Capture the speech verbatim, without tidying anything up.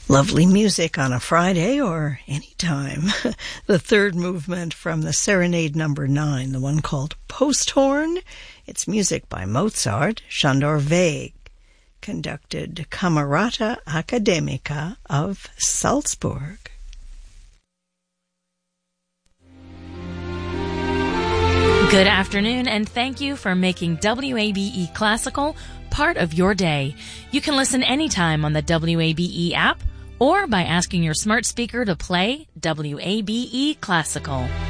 Lovely music on a Friday or any time. The third movement from the Serenade number nine, the one called Posthorn. It's music by Mozart. Sándor Weig conducted Camerata Academica of Salzburg. Good afternoon, and thank you for making W A B E Classical part of your day. You can listen anytime on the W A B E app or by asking your smart speaker to play W A B E Classical.